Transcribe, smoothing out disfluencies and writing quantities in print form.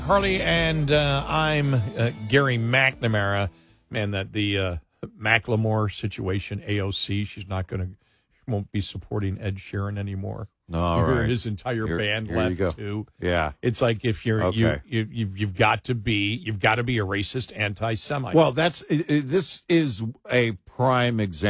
Harley, and I'm Gary McNamara. Man, that the Macklemore situation, AOC, she won't be supporting Ed Sheeran anymore. All right. His entire band here left you go. too. Yeah. It's like if you're Okay. you've got to be a racist anti-Semite. Well, this is a prime example.